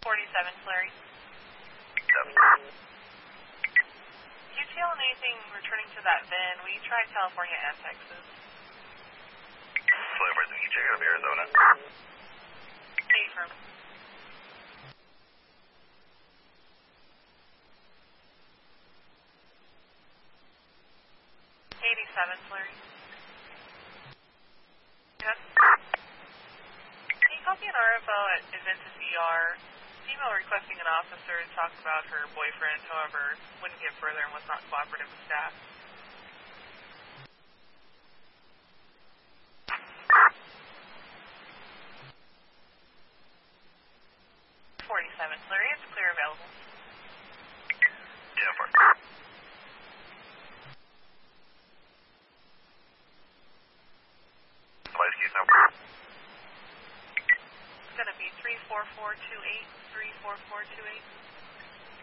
47, Larry. 7. Do you feel anything returning to that VIN? We tried California and Texas. Flavors, can you check out of Arizona? Affirm. 87, Larry. Yes. Can you copy an RFO at Adventus ER? Female requesting an officer to talk about her boyfriend, however, wouldn't get further and was not cooperative with staff. 47, Larry. It's clear available. Jennifer. Device case number. It's going to be 34428, 34428.